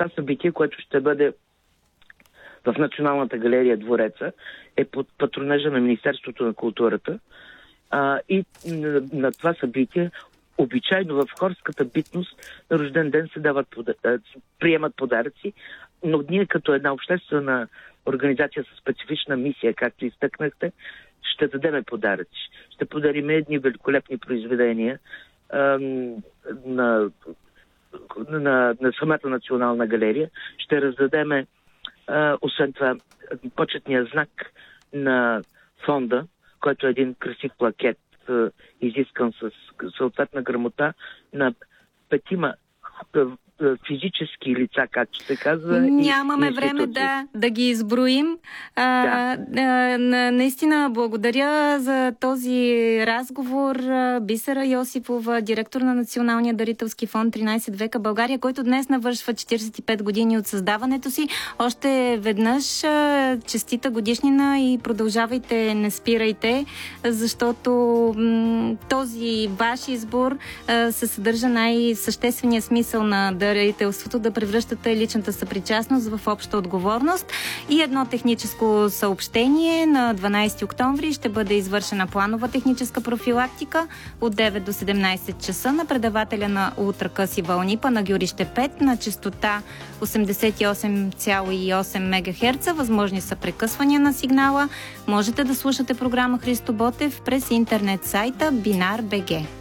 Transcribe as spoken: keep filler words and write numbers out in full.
това събитие, което ще бъде в Националната галерия Двореца, е под патронажа на Министерството на културата. А, и на, на това събитие обичайно в хорската битност на рожден ден се дават пода... приемат подаръци, но ние като една обществена организация с специфична мисия, както изтъкнахте, ще дадеме подаръци. Ще подарим едни великолепни произведения ам, на, на, на самата Национална галерия. Ще раздадеме а, освен това почетния знак на фонда, който е един красив плакет, изискан с съответна грамота на петима физически лица, както се казва. Нямаме време да, да ги изброим. А, да. а, наистина благодаря за този разговор. Бисера Йосипова, директор на Националния дарителски фонд тринайсет века България, който днес навършва четирийсет и пет години от създаването си. Още веднъж честита годишнина и продължавайте, не спирайте, защото м- този ваш избор а, се съдържа най-съществения смисъл на дарителството, да превръщате личната съпричастност в обща отговорност. И едно техническо съобщение: на дванайсети октомври ще бъде извършена планова техническа профилактика от девет до седемнайсет часа на предавателя на ултракъси вълни Панагюрище пет на честота осемдесет и осем цяло и осем мегахерца. Възможни са прекъсвания на сигнала. Можете да слушате програма Христо Ботев през интернет сайта Бинар точка би джи.